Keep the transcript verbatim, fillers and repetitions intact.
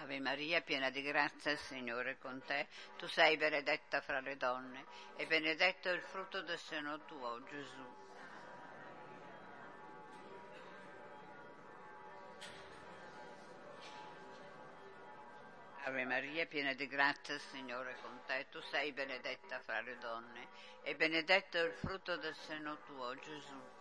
Ave Maria, piena di grazia, il Signore è con te. Tu sei benedetta fra le donne e benedetto è il frutto del seno tuo, Gesù. Ave Maria, piena di grazia, il Signore è con te. Tu sei benedetta fra le donne e benedetto è il frutto del seno tuo, Gesù.